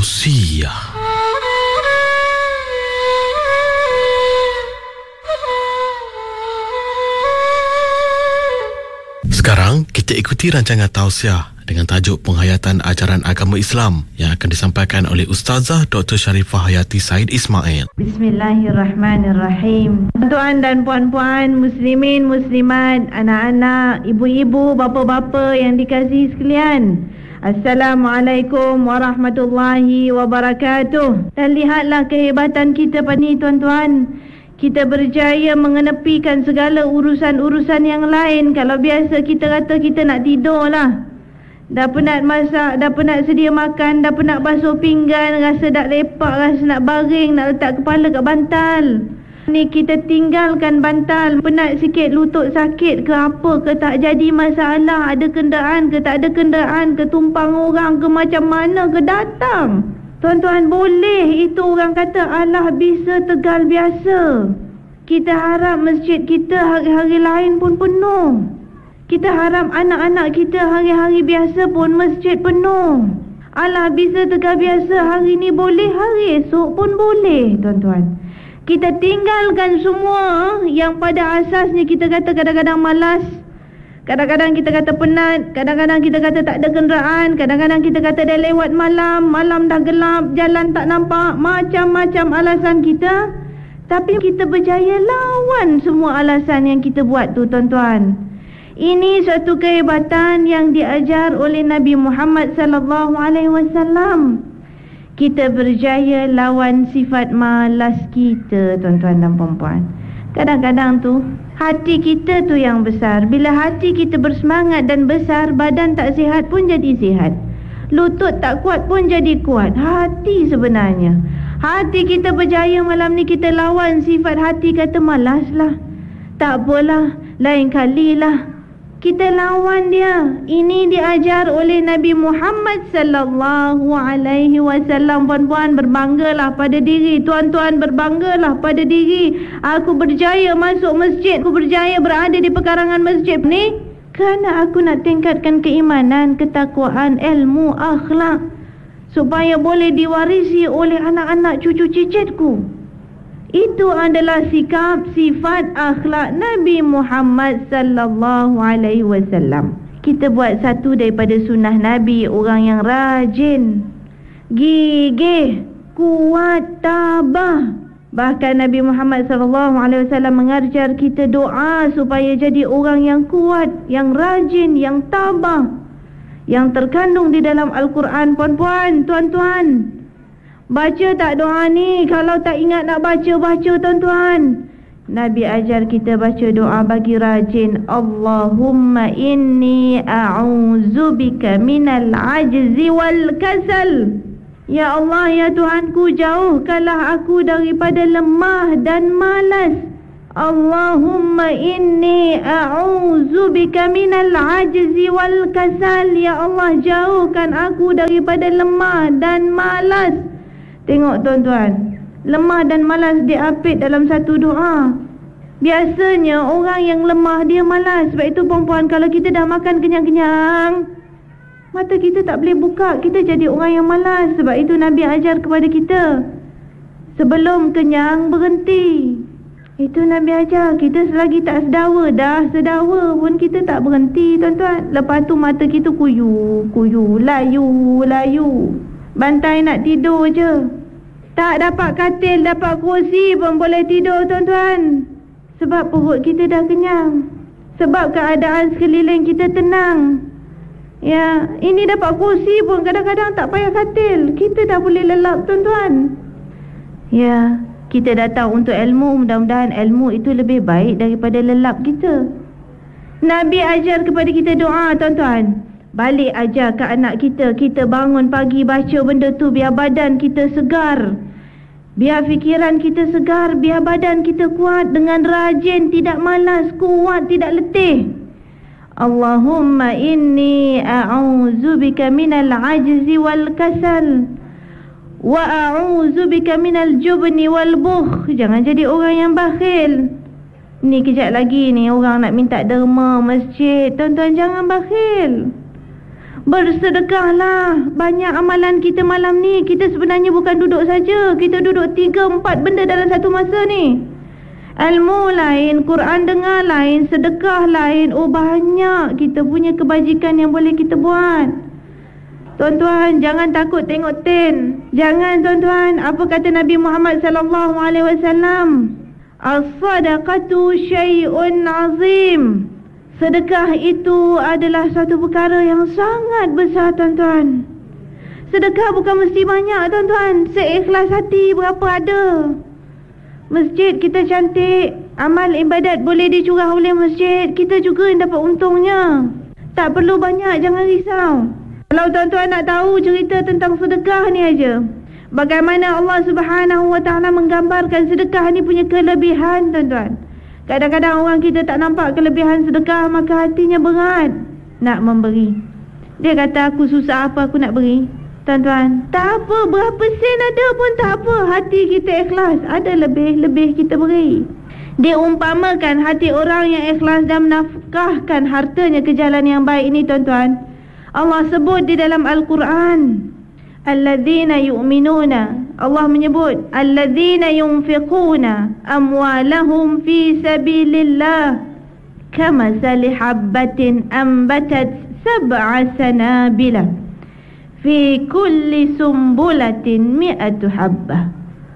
Tausiah. Sekarang kita ikuti rancangan tausiah dengan tajuk penghayatan ajaran agama Islam yang akan disampaikan oleh Ustazah Dr. Sharifah Hayati Said Ismail. Bismillahirrahmanirrahim. Tuan dan puan-puan, muslimin, muslimat, anak-anak, ibu-ibu, bapa-bapa yang dikasihi sekalian, Assalamualaikum warahmatullahi wabarakatuh. Dan lihatlah kehebatan kita pada ni, tuan-tuan. Kita berjaya mengenepikan segala urusan-urusan yang lain. Kalau biasa kita kata kita nak tidur lah, dah penat masak, dah penat sedia makan, dah penat basuh pinggan, rasa nak lepak, rasa nak baring, nak letak kepala kat bantal. Ni kita tinggalkan bantal, penat sikit lutut sakit ke apa ke, tak jadi masalah, ada kenderaan ke tak ada kenderaan ke, tumpang orang ke macam mana ke, datang. Tuan-tuan, boleh itu orang kata Allah bisa tegal biasa. Kita harap masjid kita hari-hari lain pun penuh. Kita harap anak-anak kita hari-hari biasa pun masjid penuh. Allah bisa tegal biasa hari ni boleh, hari esok pun boleh, tuan-tuan. Kita tinggalkan semua yang pada asasnya kita kata kadang-kadang malas, kadang-kadang kita kata penat, kadang-kadang kita kata tak ada kenderaan, kadang-kadang kita kata dah lewat malam, malam dah gelap, jalan tak nampak, macam-macam alasan kita. Tapi kita berjaya lawan semua alasan yang kita buat tu, tuan-tuan. Ini suatu kehebatan yang diajar oleh Nabi Muhammad sallallahu alaihi wasallam. Kita berjaya lawan sifat malas kita, tuan-tuan dan puan-puan. Kadang-kadang tu hati kita tu yang besar. Bila hati kita bersemangat dan besar, badan tak sihat pun jadi sihat, lutut tak kuat pun jadi kuat. Hati sebenarnya. Hati kita berjaya malam ni kita lawan sifat hati kata malas lah, tak apalah, lain kali lah. Kita lawan dia. Ini diajar oleh Nabi Muhammad sallallahu alaihi wasallam. Puan-puan, berbanggalah pada diri. Tuan-tuan, berbanggalah pada diri. Aku berjaya masuk masjid, aku berjaya berada di pekarangan masjid ni kerana aku nak tingkatkan keimanan, ketakwaan, ilmu, akhlak, supaya boleh diwarisi oleh anak-anak cucu cicitku. Itu adalah sikap, sifat, akhlak Nabi Muhammad sallallahu alaihi wasallam. Kita buat satu daripada sunnah Nabi, orang yang rajin, gigih, kuat, tabah. Bahkan Nabi Muhammad sallallahu alaihi wasallam mengajar kita doa supaya jadi orang yang kuat, yang rajin, yang tabah, yang terkandung di dalam Al-Quran. Puan-puan, tuan-tuan, baca tak doa ni? Kalau tak ingat nak baca, baca, tuan-tuan. Nabi ajar kita baca doa bagi rajin. Allahumma inni a'udzubika minal ajzi wal kasal. Ya Allah, ya Tuhanku, jauhkanlah aku daripada lemah dan malas. Allahumma inni a'udzubika minal ajzi wal kasal. Ya Allah, jauhkan aku daripada lemah dan malas. Tengok tuan-tuan, lemah dan malas diapit dalam satu doa. Biasanya orang yang lemah dia malas. Sebab itu perempuan, kalau kita dah makan kenyang-kenyang, mata kita tak boleh buka, kita jadi orang yang malas. Sebab itu Nabi ajar kepada kita, sebelum kenyang berhenti. Itu Nabi ajar kita. Selagi tak sedawa, dah sedawa pun kita tak berhenti, tuan-tuan. Lepas tu mata kita kuyu, layu. Bantai nak tidur je. Tak dapat katil, dapat kerusi pun boleh tidur, tuan-tuan. Sebab perut kita dah kenyang, sebab keadaan sekeliling kita tenang. Ya, ini dapat kerusi pun kadang-kadang tak payah katil, kita dah boleh lelap, tuan-tuan. Ya, kita datang untuk ilmu. Mudah-mudahan ilmu itu lebih baik daripada lelap kita. Nabi ajar kepada kita doa, tuan-tuan. Balik ajar ke anak kita. Kita bangun pagi baca benda tu, biar badan kita segar, biar fikiran kita segar, biar badan kita kuat. Dengan rajin, tidak malas, kuat, tidak letih. Allahumma inni a'udzubika minal ajzi wal kasal wa a'udzubika minal jubni wal bukh. Jangan jadi orang yang bakhil. Ni kejap lagi ni orang nak minta derma masjid, tuan-tuan, jangan bakhil. Bersedekahlah. Banyak amalan kita malam ni. Kita sebenarnya bukan duduk saja. Kita duduk 3-4 benda dalam satu masa ni. Ilmu lain, Quran dengar lain, sedekah lain. Oh, banyak kita punya kebajikan yang boleh kita buat. Tuan-tuan, jangan takut tengok ten. Jangan tuan-tuan. Apa kata Nabi Muhammad sallallahu alaihi wasallam? As-sadaqatu syai'un azim. Sedekah itu adalah satu perkara yang sangat besar tuan-tuan. Sedekah bukan mesti banyak tuan-tuan. Seikhlas hati berapa ada. Masjid kita cantik, amal ibadat boleh dicurah oleh masjid, kita juga yang dapat untungnya. Tak perlu banyak, jangan risau. Kalau tuan-tuan nak tahu cerita tentang sedekah ni aja, bagaimana Allah Subhanahu Wa Taala menggambarkan sedekah ni punya kelebihan tuan-tuan. Kadang-kadang orang kita tak nampak kelebihan sedekah, maka hatinya berat nak memberi. Dia kata, aku susah apa aku nak beri. Tuan-tuan, tak apa, berapa sen ada pun tak apa. Hati kita ikhlas, ada lebih kita beri. Dia umpamakan hati orang yang ikhlas dan menafkahkan hartanya ke jalan yang baik ini tuan-tuan. Allah sebut di dalam Al-Quran, alladzina yu'minuna. Allah menyebut alladzina yunfiquna amwalahum fi sabilillah kamathali habbatin ambatat sab'a sanabila fi kulli sumbulatin mi'atu habbah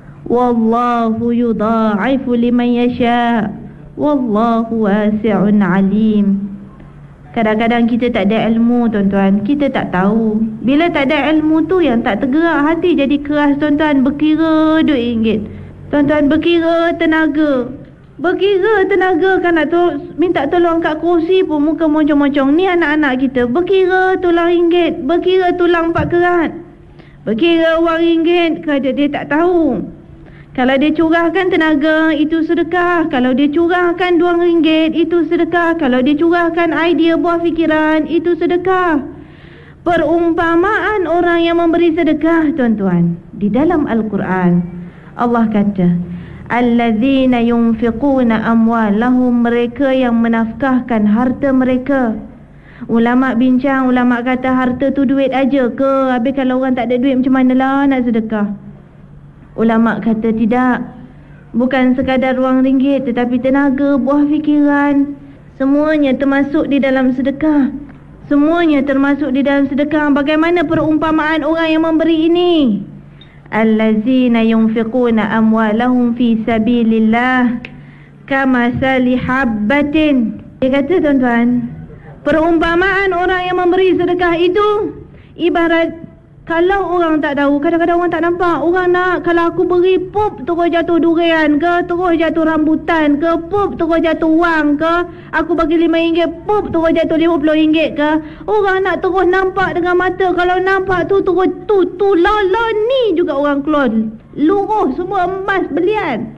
wallahu yudha'ifu liman yasha wallahu wasi'un alim. Kadang-kadang kita tak ada ilmu tuan-tuan, kita tak tahu. Bila tak ada ilmu tu yang tak tergerak hati jadi keras tuan-tuan. Berkira duit ringgit tuan-tuan, berkira tenaga. Berkira tenaga kan nak minta tolong kat kerusi pun muka moncong-moncong. Ni anak-anak kita, berkira tulang ringgit, berkira tulang 4 kerat, berkira wang ringgit, kerana dia tak tahu. Kalau dia curahkan tenaga, itu sedekah. Kalau dia curahkan RM2, itu sedekah. Kalau dia curahkan idea buah fikiran, itu sedekah. Perumpamaan orang yang memberi sedekah tuan-tuan, di dalam Al-Quran Allah kata, alladzina yunfiquna amwalahum, mereka yang menafkahkan harta mereka. Ulama bincang, ulama kata harta tu duit aja ke? Habis kalau orang tak ada duit macam manalah nak sedekah? Ulama kata tidak. Bukan sekadar wang ringgit, tetapi tenaga, buah fikiran, semuanya termasuk di dalam sedekah. Semuanya termasuk di dalam sedekah. Bagaimana perumpamaan orang yang memberi ini? Allazina yunfiquna amwalahum fi sabilillah kamathali habbatin. Dia kata tuan-tuan, perumpamaan orang yang memberi sedekah itu ibarat, kalau orang tak tahu, kadang-kadang orang tak nampak. Orang nak, kalau aku beri pop terus jatuh durian ke, terus jatuh rambutan ke, pop terus jatuh wang ke, aku bagi RM5, pop terus jatuh RM50 ke. Orang nak terus nampak dengan mata. Kalau nampak tu terus tu lolo ni juga orang keluar luruh semua emas belian.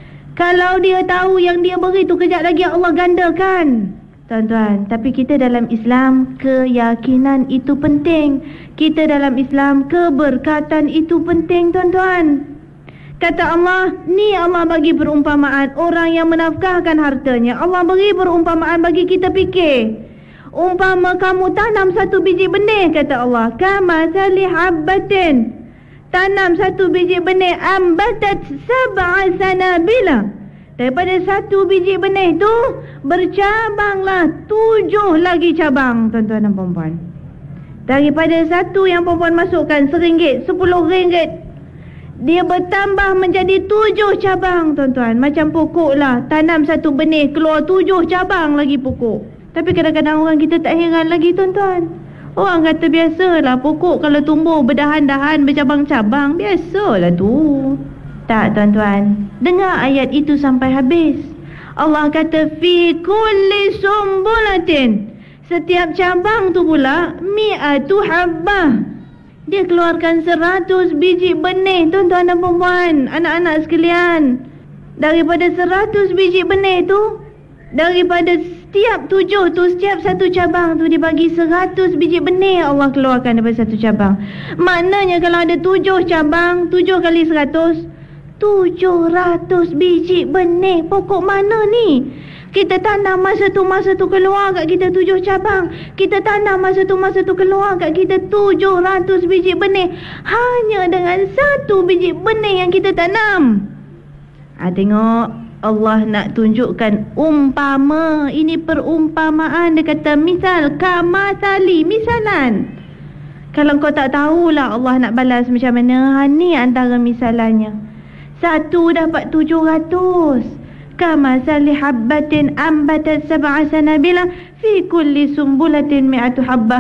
Kalau dia tahu yang dia beri tu kejap lagi Allah gandakan. Tuan-tuan, tapi kita dalam Islam, keyakinan itu penting. Kita dalam Islam, keberkatan itu penting tuan-tuan. Kata Allah, ni Allah bagi perumpamaan orang yang menafkahkan hartanya. Allah beri perumpamaan bagi kita fikir. Umpama kamu tanam 1 biji benih, kata Allah, kamathali habbatin, tanam 1 biji benih, ambatat sab'a sanabila, daripada 1 biji benih tu bercabanglah 7 lagi cabang tuan-tuan dan perempuan. Daripada 1 yang perempuan masukkan RM1, RM10, dia bertambah menjadi 7 cabang tuan-tuan. Macam pokok lah, tanam 1 benih keluar 7 cabang lagi pokok. Tapi kadang-kadang orang kita tak heran lagi tuan-tuan. Orang kata biasalah pokok kalau tumbuh berdahan-dahan, bercabang-cabang, biasalah tu. Tak tuan-tuan, dengar ayat itu sampai habis. Allah kata fi kulli sumbulatin, setiap cabang tu pula mi'atu habbah, dia keluarkan 100 biji benih tuan-tuan dan perempuan, anak-anak sekalian. Daripada 100 biji benih tu, daripada setiap 7 tu, setiap 1 cabang tu dibagi 100 biji benih Allah keluarkan daripada 1 cabang. Maknanya kalau ada 7 cabang, 7 kali 100, 700 biji benih. Pokok mana ni? Kita tanam masa tu keluar kat kita 7 cabang. Kita tanam masa tu keluar kat kita 700 biji benih. Hanya dengan 1 biji benih yang kita tanam. Tengok, Allah nak tunjukkan umpama. Ini perumpamaan. Dia kata misal, kamasali, misalan. Kalau kau tak tahulah Allah nak balas macam mana, ni antara misalannya. 1 dapat 700. Kamasali habbatin ambatat 7 sanabila fi kulli sumbulatin 100 habbah.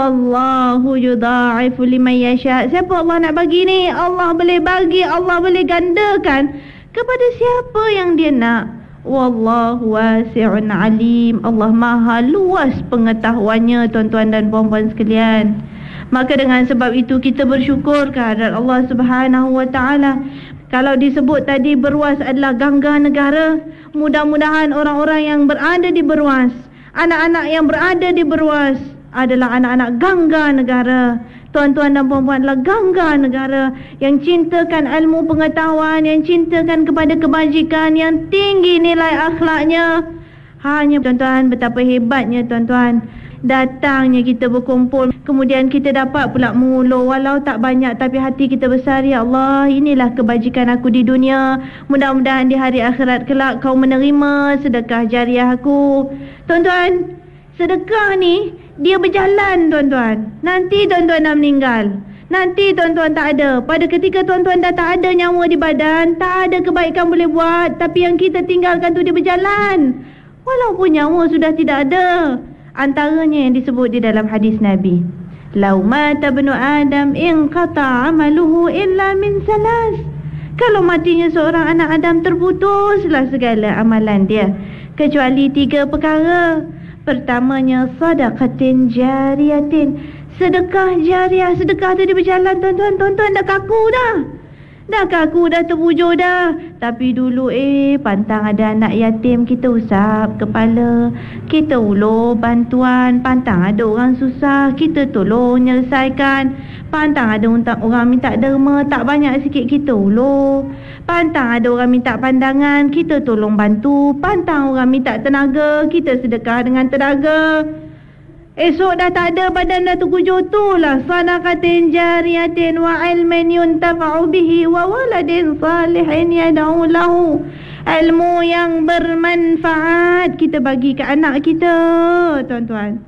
Wallahu yudha'ifu liman yasha. Siapa Allah nak bagi ni? Allah boleh bagi, Allah boleh gandakan kepada siapa yang dia nak. Wallahu wasi'un alim. Allah maha luas pengetahuannya, tuan-tuan dan puan-puan sekalian. Maka dengan sebab itu kita bersyukur kehadrat Allah Subhanahu wa taala. Kalau disebut tadi Berwas adalah gangga negara, mudah-mudahan orang-orang yang berada di Berwas, anak-anak yang berada di Berwas adalah anak-anak gangga negara. Tuan-tuan dan puan-puan adalah gangga negara yang cintakan ilmu pengetahuan, yang cintakan kepada kebajikan, yang tinggi nilai akhlaknya. Hanya tuan-tuan, betapa hebatnya tuan-tuan, datangnya kita berkumpul, kemudian kita dapat pula mengulur, walau tak banyak tapi hati kita besar. Ya Allah, inilah kebajikan aku di dunia, mudah-mudahan di hari akhirat kelak kau menerima sedekah jariah aku. Tuan-tuan, sedekah ni dia berjalan tuan-tuan. Nanti tuan-tuan dah meninggal, nanti tuan-tuan tak ada. Pada ketika tuan-tuan dah tak ada nyawa di badan, tak ada kebaikan boleh buat, tapi yang kita tinggalkan tu dia berjalan walaupun nyawa sudah tidak ada. Antaranya yang disebut di dalam hadis Nabi, lau mata ibnu Adam inqata amaluhu illa min salas. Kalau matinya seorang anak Adam, terputuslah segala amalan dia kecuali 3 perkara. Pertamanya sadaqatin jariyatin, sedekah jariah. Sedekah tu dia berjalan tuan-tuan. Tuan-tuan dah kaku dah. Dah kaku, dah terbujur dah. Tapi dulu pantang ada anak yatim, kita usap kepala, kita ulur bantuan. Pantang ada orang susah, kita tolong nyelesaikan. Pantang ada orang minta derma, tak banyak sikit kita ulur. Pantang ada orang minta pandangan, kita tolong bantu. Pantang orang minta tenaga, kita sedekah dengan tenaga. Esok dah tak ada, badan dah terkujur, tu lah sadaqatin jariyatin wa ilmin yuntafa'u bihi wa waladin salihin yad'u lahu. Ilmu yang bermanfaat kita bagi ke anak kita, tuan-tuan.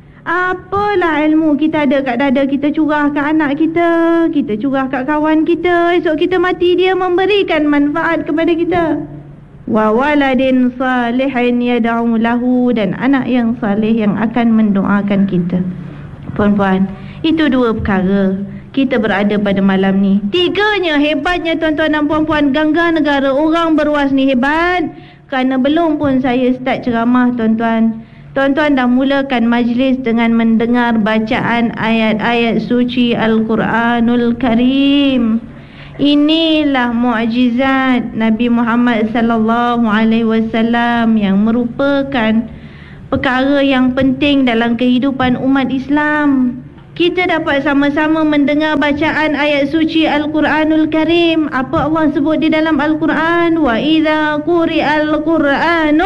Apalah ilmu kita ada kat dada, kita curah kat anak kita, kita curah kat kawan kita. Esok kita mati, dia memberikan manfaat kepada kita. Wa waladin salihin yad'u lahu, dan anak yang salih yang akan mendoakan kita. Puan-puan, itu 2 perkara kita berada pada malam ni. 3-nya hebatnya tuan-tuan dan puan-puan, gangga negara orang Berwas ni hebat. Kerana belum pun saya start ceramah tuan-tuan, tuan-tuan dah mulakan majlis dengan mendengar bacaan ayat-ayat suci Al-Quranul Karim. Inilah mukjizat Nabi Muhammad sallallahu alaihi wasallam yang merupakan perkara yang penting dalam kehidupan umat Islam. Kita dapat sama-sama mendengar bacaan ayat suci Al-Quranul Karim. Apa Allah sebut di dalam Al-Quran? Wa idza quri'al Qur'anu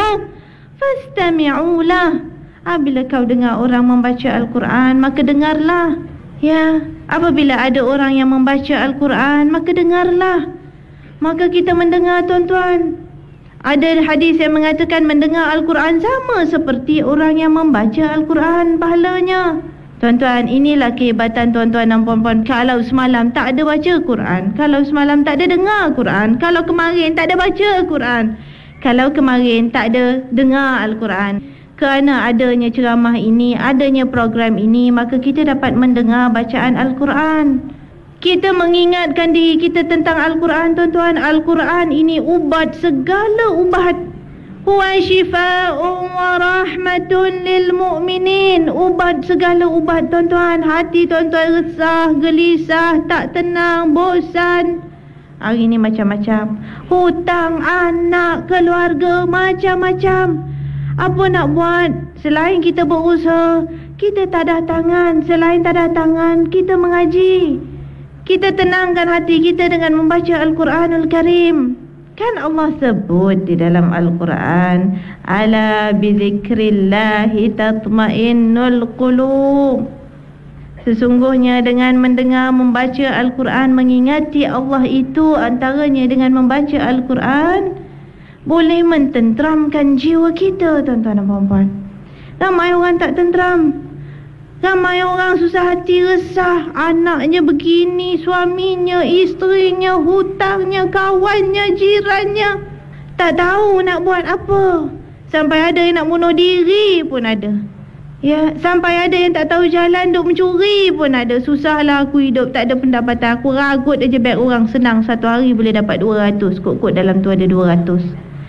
fastami'u lah. Bila kau dengar orang membaca Al-Quran, maka dengarlah. Ya, apabila ada orang yang membaca Al-Quran, maka dengarlah. Maka kita mendengar tuan-tuan. Ada hadis yang mengatakan mendengar Al-Quran sama seperti orang yang membaca Al-Quran pahalanya. Tuan-tuan, inilah kehebatan tuan-tuan dan puan-puan. Kalau semalam tak ada baca Quran, kalau semalam tak ada dengar Quran, kalau kemarin tak ada baca Quran, kalau kemarin tak ada dengar Al-Quran, kerana adanya ceramah ini, adanya program ini, maka kita dapat mendengar bacaan Al-Quran. Kita mengingatkan diri kita tentang Al-Quran, tuan-tuan. Al-Quran ini ubat segala ubat. Huwa shifa'un wa rahmatun lil mu'minin. Ubat segala ubat, tuan-tuan. Hati tuan-tuan resah, gelisah, tak tenang, bosan. Hari ini macam-macam. Hutang, anak, keluarga, macam-macam. Apa nak buat? Selain kita berusaha, kita tadah tangan. Selain tadah tangan, kita mengaji. Kita tenangkan hati kita dengan membaca Al-Quranul Karim. Kan Allah sebut di dalam Al-Quran, ala bizikrillahi tatma'innul qulub. Sesungguhnya dengan mendengar, membaca Al-Quran, mengingati Allah itu, antaranya dengan membaca Al-Quran, boleh mententeramkan jiwa kita, tuan-tuan dan puan-puan. Ramai orang tak tenteram. Ramai orang susah hati, resah. Anaknya begini, suaminya, isterinya, hutangnya, kawannya, jirannya. Tak tahu nak buat apa. Sampai ada yang nak bunuh diri pun ada. Ya, sampai ada yang tak tahu jalan, duk mencuri pun ada. Susahlah aku hidup, tak ada pendapatan. Aku ragut aja beg orang, senang. Satu hari boleh dapat 200. Kod-kod dalam tu ada 200.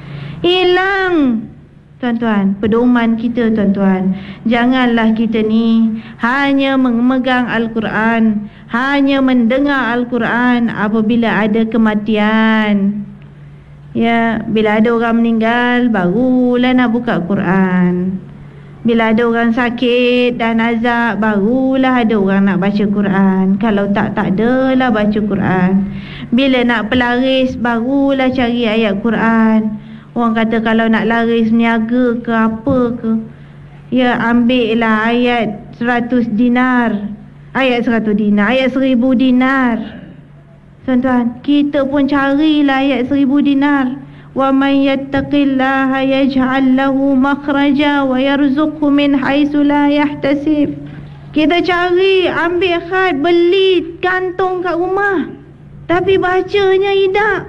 Hilang. Tuan-tuan, pedoman kita, tuan-tuan, janganlah kita ni hanya memegang Al-Quran, hanya mendengar Al-Quran apabila ada kematian. Ya, bila ada orang meninggal, barulah nak buka Quran. Bila ada orang sakit dan azab, barulah ada orang nak baca Quran. Kalau tak adalah baca Quran. Bila nak pelaris, barulah cari ayat Quran. Orang kata kalau nak laris niaga ke apa ke, ya ambillah ayat 100 dinar. Ayat 100 dinar, ayat 1000 dinar. Tuan-tuan, kita pun carilah ayat 1000 dinar. Wa man yattaqillaha yaj'al lahu makhraja wa yarzuqhu min haitsu la yahtasib. Kita cari, ambil khat, beli, gantung kat rumah. Tapi bacanya tidak.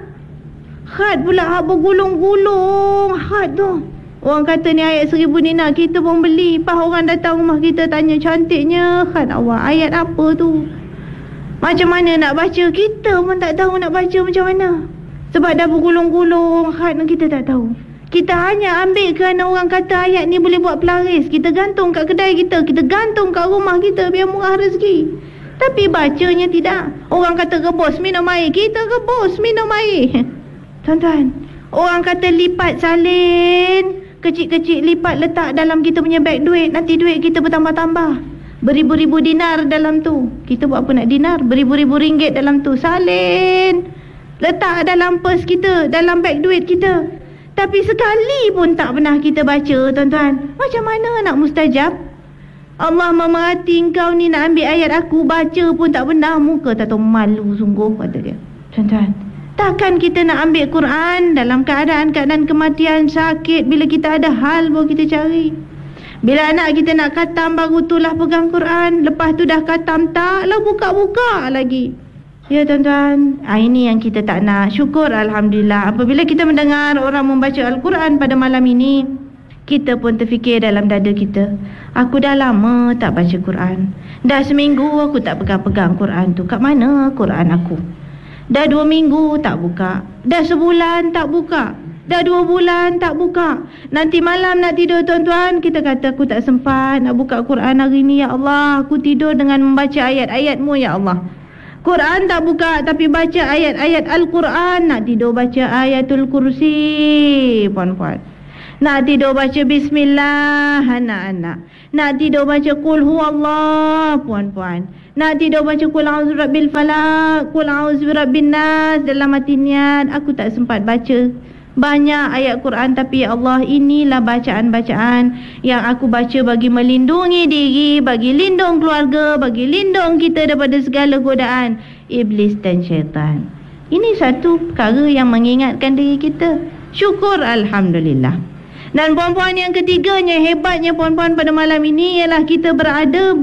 Khat pula bergulung-gulung khat tu. Orang kata ni ayat 1000 dinar, kita pun beli. Pas orang datang rumah kita tanya, cantiknya khat awak, ayat apa tu? Macam mana nak baca? Kita pun tak tahu nak baca macam mana. Sebab dah bergulung-gulung khat ni, kita tak tahu. Kita hanya ambil kerana orang kata ayat ni boleh buat pelaris. Kita gantung kat kedai kita, kita gantung kat rumah kita biar murah rezeki. Tapi bacanya tidak. Orang kata rebus minum air, kita rebus minum air. Tuan-tuan, orang kata lipat salin, kecil-kecil lipat letak dalam kita punya beg duit, nanti duit kita bertambah-tambah. Beribu-ribu dinar dalam tu. Kita buat apa nak dinar? Beribu-ribu ringgit dalam tu. Salin, letak dalam purse kita, dalam beg duit kita. Tapi sekali pun tak pernah kita baca, tuan-tuan. Macam mana nak mustajab? Allah memerhati engkau ni nak ambil ayat aku, baca pun tak pernah. Muka tak tahu, malu sungguh, kata dia. Tuan-tuan, takkan kita nak ambil Quran dalam keadaan kematian, sakit, bila kita ada hal baru kita cari. Bila anak kita nak khatam, baru itulah pegang Quran. Lepas tu dah khatam, taklah buka-buka lagi. Ya tuan-tuan, ini yang kita tak nak. Syukur Alhamdulillah, apabila kita mendengar orang membaca Al-Quran pada malam ini, kita pun terfikir dalam dada kita, aku dah lama tak baca Quran. Dah seminggu aku tak pegang-pegang Quran tu. Kat mana Quran aku? Dah 2 minggu tak buka. Dah sebulan tak buka. Dah 2 bulan tak buka. Nanti malam nak tidur tuan-tuan, kita kata aku tak sempat nak buka Quran hari ni. Ya Allah, aku tidur dengan membaca ayat-ayat-Mu ya Allah. Quran tak buka tapi baca ayat-ayat Al-Quran. Nak tidur baca ayatul kursi, puan-puan. Nak tidur baca bismillah, anak-anak. Nak tidur baca qul huwallah, puan-puan. Nak tidur baca qul a'udzu birabbil falaq, qul a'udzu birabbin nas. Dalam hati niat, aku tak sempat baca banyak ayat Quran, tapi ya Allah, inilah bacaan-bacaan yang aku baca bagi melindungi diri, bagi lindung keluarga, bagi lindung kita daripada segala godaan iblis dan syaitan. Ini satu perkara yang mengingatkan diri kita. Syukur Alhamdulillah. Dan puan-puan, yang ketiganya, hebatnya puan-puan pada malam ini ialah kita berada